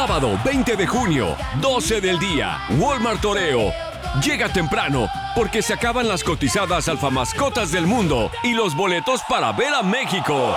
Sábado 20 de junio, 12 del día, Walmart Oreo. Llega temprano porque se acaban las cotizadas alfamascotas del mundo y los boletos para ver a México.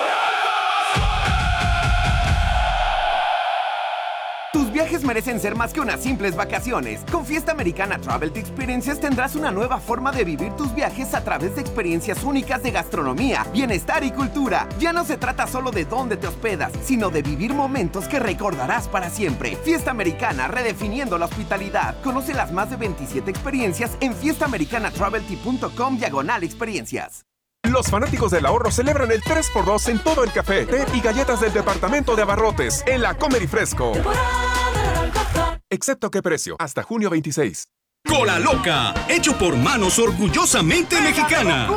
Tus viajes merecen ser más que unas simples vacaciones. Con Fiesta Americana Travel Experiences tendrás una nueva forma de vivir tus viajes a través de experiencias únicas de gastronomía, bienestar y cultura. Ya no se trata solo de dónde te hospedas, sino de vivir momentos que recordarás para siempre. Fiesta Americana, redefiniendo la hospitalidad. Conoce las más de 27 experiencias en fiestaamericanatravelt.com/experiencias. Los fanáticos del ahorro celebran el 3x2 en todo el café, té y galletas del departamento de abarrotes en la Comer y Fresco. Excepto qué precio, hasta junio 26. Cola Loca, hecho por manos orgullosamente mexicanas.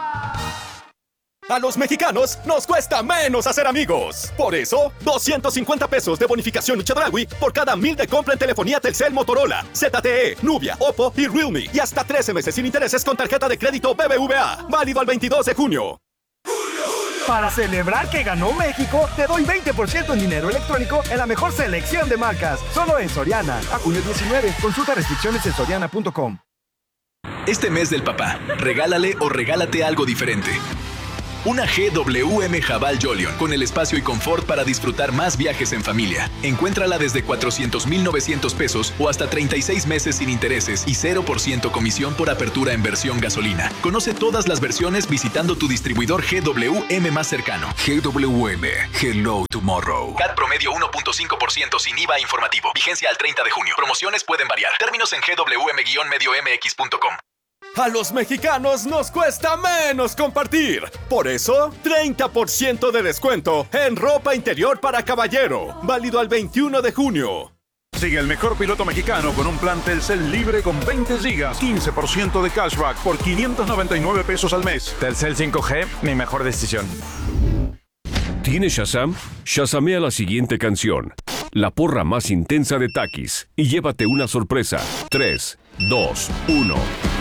A los mexicanos nos cuesta menos hacer amigos. Por eso, 250 pesos de bonificación Chedraui por cada 1000 de compra en telefonía Telcel, Motorola, ZTE, Nubia, Oppo y Realme. Y hasta 13 meses sin intereses con tarjeta de crédito BBVA. Válido al 22 de junio. Para celebrar que ganó México, te doy 20% en dinero electrónico en la mejor selección de marcas. Solo en Soriana. A junio 19. Consulta restricciones en soriana.com. Este mes del papá, regálale o regálate algo diferente. Una GWM Haval Jolion con el espacio y confort para disfrutar más viajes en familia. Encuéntrala desde 400,900 pesos o hasta 36 meses sin intereses y 0% comisión por apertura en versión gasolina. Conoce todas las versiones visitando tu distribuidor GWM más cercano. GWM, Hello Tomorrow. CAT promedio 1.5% sin IVA informativo. Vigencia al 30 de junio. Promociones pueden variar. Términos en gwm-mx.com. A los mexicanos nos cuesta menos compartir. Por eso, 30% de descuento en ropa interior para caballero. Válido al 21 de junio. Sigue el mejor piloto mexicano con un plan Telcel libre con 20 gigas, 15% de cashback por 599 pesos al mes. Telcel 5G, mi mejor decisión. ¿Tienes Shazam? Shazamea la siguiente canción. La porra más intensa de Takis y llévate una sorpresa. 3, 2, 1...